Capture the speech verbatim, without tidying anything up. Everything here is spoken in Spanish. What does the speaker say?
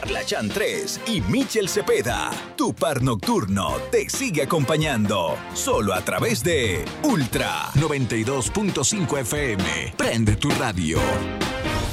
Carla Chantres y Michel Cepeda. Tu par nocturno te sigue acompañando. Solo a través de Ultra noventa y dos punto cinco F M. Prende tu radio.